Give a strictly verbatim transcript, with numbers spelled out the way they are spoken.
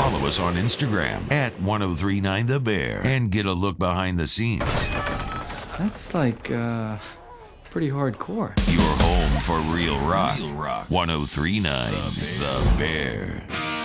Follow us on Instagram at ten thirty-nine The Bear and get a look behind the scenes. That's like, uh, pretty hardcore. Your home for real rock. Real rock. ten thirty-nine The Bear.